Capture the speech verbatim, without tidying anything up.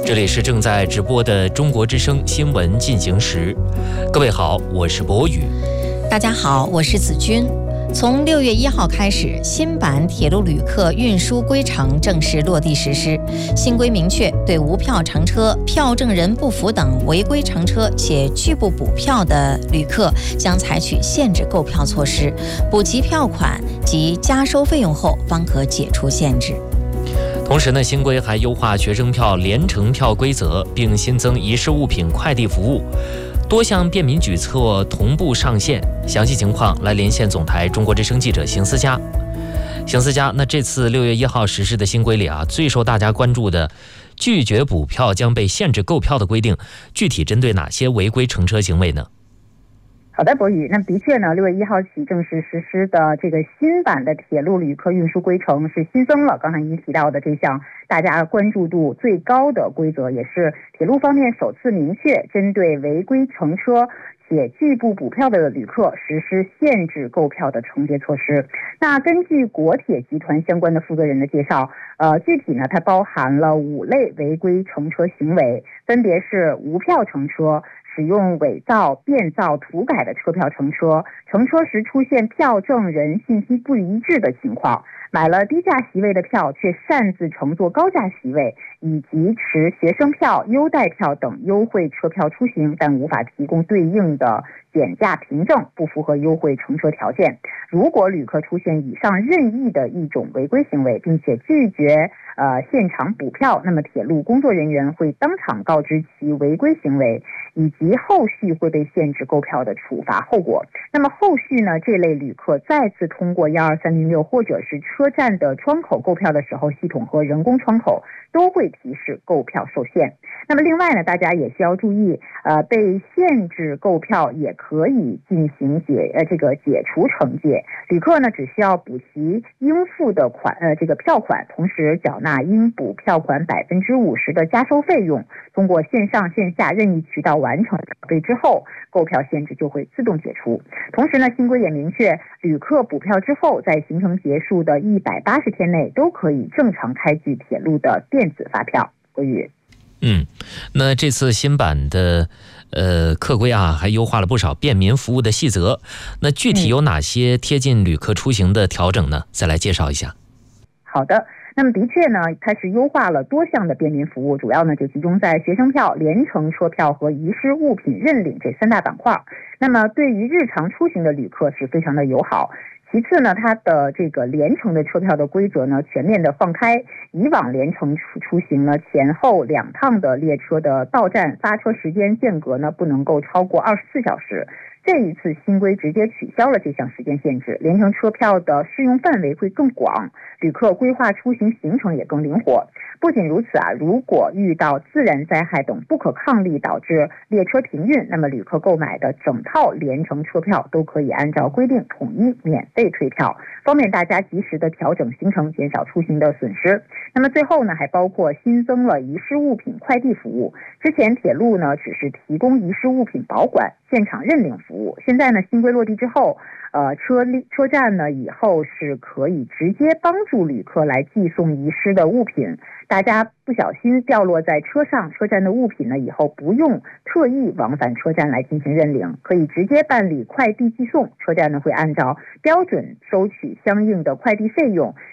这里是正在直播的中国之声新闻进行时。各位好，我是博宇。 大家好，我是子君。从六月一号开始，新版铁路旅客运输规程正式落地实施。新规明确，对无票乘车、票证人不符等违规乘车且拒不补票的旅客，将采取限制购票措施，补齐票款及加收费用后，方可解除限制。 同时呢，新规还优化学生票联程票规则，并新增遗失物品快递服务。多项便民举措同步上线，详细情况来连线总台中国之声记者邢思佳。邢思佳，那这次六月一号实施的新规里啊，最受大家关注的拒绝补票将被限制购票的规定，具体针对哪些违规乘车行为呢？ 好的，博宇，那的确呢，六月一号起正式实施的这个新版的铁路旅客运输规程是新增了刚才您提到的这项大家关注度最高的规则，也是铁路方面首次明确针对违规乘车且拒不补票的旅客实施限制购票的惩戒措施。那根据国铁集团相关的负责人的介绍，呃，具体呢，它包含了五类违规乘车行为，分别是无票乘车、使用伪造、变造、涂改的车票乘车，乘车时出现票证人信息不一致的情况，买了低价席位的票却擅自乘坐高价席位，以及持学生票、优待票等优惠车票出行，但无法提供对应的减价凭证，不符合优惠乘车条件。如果旅客出现以上任意的一种违规行为，并且拒绝呃现场补票，那么铁路工作人员会当场告知其违规行为，以及后续会被限制购票的处罚后果。那么后续呢，这类旅客再次通过一二三零六或者是车站的窗口购票的时候，系统和人工窗口都会提示购票受限。那么另外呢，大家也需要注意，呃，被限制购票也可以进行解呃这个解除惩戒。旅客呢只需要补齐应付的款呃这个票款，同时缴纳应补票款百分之五十的加收费用，通过线上线下任意渠道完成缴费之后，购票限制就会自动解除。同时呢，新规也明确，旅客补票之后，在行程结束的一百八十天内都可以正常开具铁路的电子发票。国语。 嗯，那这次新版的呃客规啊，还优化了不少便民服务的细则。那具体有哪些贴近旅客出行的调整呢？再来介绍一下。 好的。那么的确呢，它是优化了多项的便民服务，主要呢就集中在学生票、联程车票和遗失物品认领这三大板块。那么对于日常出行的旅客是非常的友好。其次呢，它的这个联程的车票的规则呢全面的放开，以往联程出出行呢前后两趟的列车的到站发车时间间隔呢不能够超过二十四小时。这一次新规直接取消了这项时间限制，联程车票的适用范围会更广，旅客规划出行行程也更灵活。不仅如此啊，如果遇到自然灾害等不可抗力导致列车停运，那么旅客购买的整套联程车票都可以按照规定统一免费退票，方便大家及时的调整行程，减少出行的损失。那么最后呢，还包括新增了遗失物品快递服务。之前铁路呢只是提供遗失物品保管、现场认领服务，现在呢新规落地之后，呃车车站呢以后是可以直接帮助旅客来寄送遗失的物品。大家不小心掉落在车上，车站的物品呢以后不用特意往返车站来进行认领，可以直接办理快递寄送，车站呢会按照标准收取相应的快递费用，